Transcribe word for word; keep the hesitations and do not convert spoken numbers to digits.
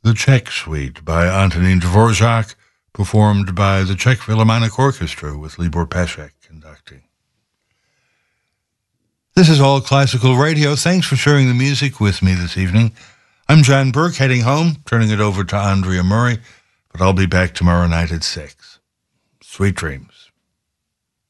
The Czech Suite by Antonín Dvorak, performed by the Czech Philharmonic Orchestra with Libor Pesek conducting. This is All Classical Radio. Thanks for sharing the music with me this evening. I'm John Burke, heading home, turning it over to Andrea Murray, but I'll be back tomorrow night at six. Sweet dreams.